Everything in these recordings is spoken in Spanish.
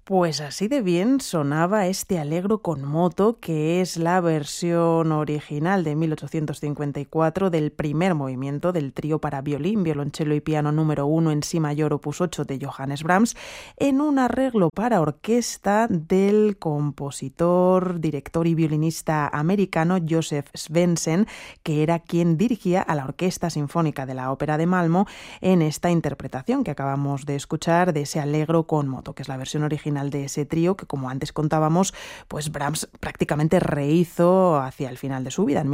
Pues así de bien sonaba este Allegro con moto, que es la versión original de 1854 del primer movimiento del trío para violín, violonchelo y piano número 1 en si mayor opus 8 de Johannes Brahms, en un arreglo para orquesta del compositor, director y violinista americano Joseph Svendsen, que era quien dirigía a la Orquesta Sinfónica de la Ópera de Malmö en esta interpretación que acabamos de escuchar de ese Allegro con moto, que es la versión original de ese trío que, como antes contábamos, pues Brahms prácticamente rehizo hacia el final de su vida, en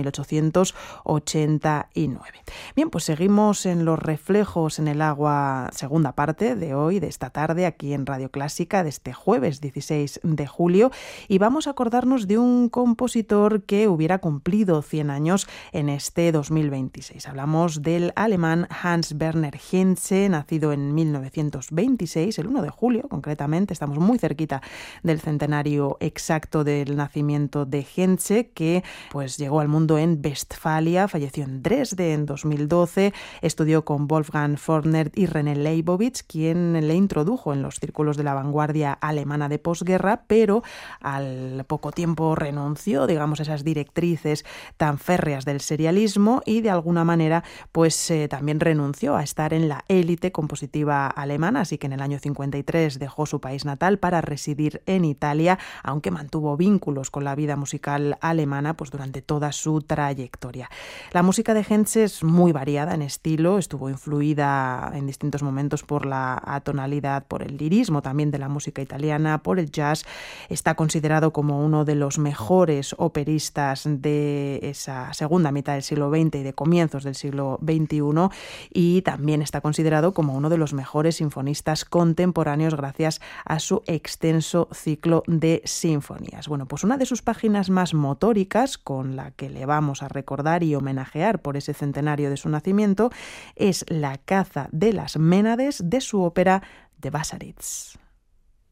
1889. Bien, pues seguimos en los reflejos en el agua, segunda parte de hoy, de esta tarde, aquí en Radio Clásica, de este jueves 16 de julio, y vamos a acordarnos de un compositor que hubiera cumplido 100 años en este 2026. Hablamos del alemán Hans Werner Henze, nacido en 1926, el 1 de julio concretamente. Estamos muy cerquita del centenario exacto del nacimiento de Henze, que pues llegó al mundo en Westfalia, falleció en Dresde en 2012, estudió con Wolfgang Fortner y René Leibowitz, quien le introdujo en los círculos de la vanguardia alemana de posguerra, pero al poco tiempo renunció, digamos, a esas directrices tan férreas del serialismo y de alguna manera pues también renunció a estar en la élite compositiva alemana, así que en el año 53 dejó su país natal para residir en Italia, aunque mantuvo vínculos con la vida musical alemana pues durante toda su trayectoria. La música de Henze es muy variada en estilo, estuvo influida en distintos momentos por la atonalidad, por el lirismo también de la música italiana, por el jazz. Está considerado como uno de los mejores operistas de esa segunda mitad del siglo XX y de comienzos del siglo XXI, y también está considerado como uno de los mejores sinfonistas contemporáneos gracias a su extenso ciclo de sinfonías. Bueno, pues una de sus páginas más motóricas, con la que le vamos a recordar y homenajear por ese centenario de su nacimiento, es La caza de las Ménades de su ópera de Basaritz.